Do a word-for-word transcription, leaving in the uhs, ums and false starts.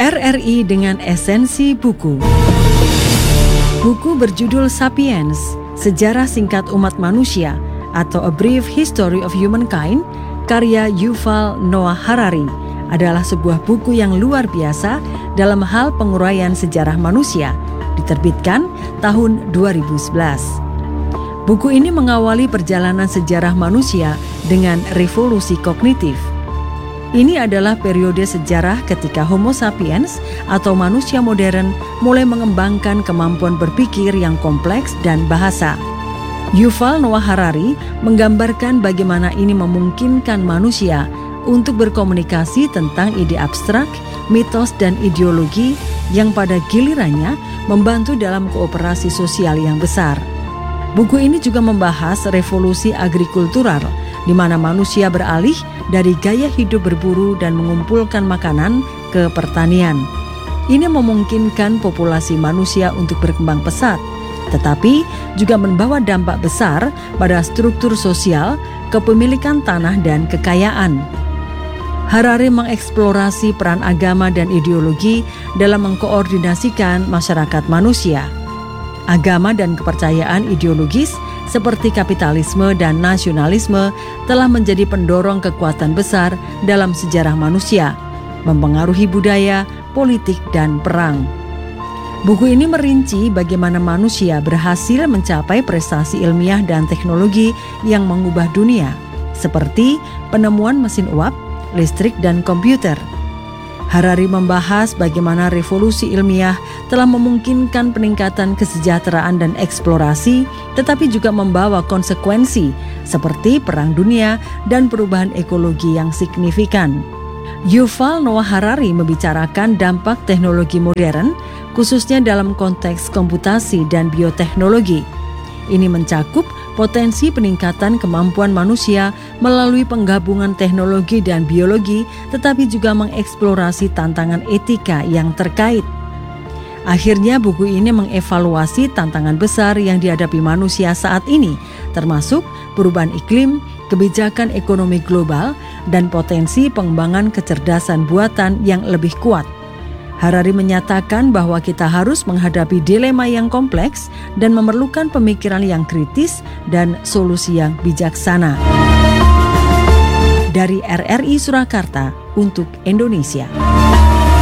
R R I dengan esensi buku. Buku berjudul Sapiens, Sejarah Singkat Umat Manusia atau A Brief History of Humankind, karya Yuval Noah Harari, adalah sebuah buku yang luar biasa dalam hal penguraian sejarah manusia, diterbitkan tahun dua ribu sebelas. Buku ini mengawali perjalanan sejarah manusia dengan revolusi kognitif. Ini adalah periode sejarah ketika Homo sapiens atau manusia modern mulai mengembangkan kemampuan berpikir yang kompleks dan bahasa. Yuval Noah Harari menggambarkan bagaimana ini memungkinkan manusia untuk berkomunikasi tentang ide abstrak, mitos, dan ideologi yang pada gilirannya membantu dalam kooperasi sosial yang besar. Buku ini juga membahas revolusi agrikultural, di mana manusia beralih dari gaya hidup berburu dan mengumpulkan makanan ke pertanian. Ini memungkinkan populasi manusia untuk berkembang pesat, tetapi juga membawa dampak besar pada struktur sosial, kepemilikan tanah, dan kekayaan. Harari mengeksplorasi peran agama dan ideologi dalam mengkoordinasikan masyarakat manusia. Agama dan kepercayaan ideologis seperti kapitalisme dan nasionalisme telah menjadi pendorong kekuatan besar dalam sejarah manusia, mempengaruhi budaya, politik, dan perang. Buku ini merinci bagaimana manusia berhasil mencapai prestasi ilmiah dan teknologi yang mengubah dunia, seperti penemuan mesin uap, listrik, dan komputer. Harari membahas bagaimana revolusi ilmiah telah memungkinkan peningkatan kesejahteraan dan eksplorasi, tetapi juga membawa konsekuensi seperti perang dunia dan perubahan ekologi yang signifikan. Yuval Noah Harari membicarakan dampak teknologi modern, khususnya dalam konteks komputasi dan bioteknologi. Ini mencakup potensi peningkatan kemampuan manusia melalui penggabungan teknologi dan biologi, tetapi juga mengeksplorasi tantangan etika yang terkait. Akhirnya buku ini mengevaluasi tantangan besar yang dihadapi manusia saat ini, termasuk perubahan iklim, kebijakan ekonomi global, dan potensi pengembangan kecerdasan buatan yang lebih kuat. Harari menyatakan bahwa kita harus menghadapi dilema yang kompleks dan memerlukan pemikiran yang kritis dan solusi yang bijaksana. Dari R R I Surakarta untuk Indonesia.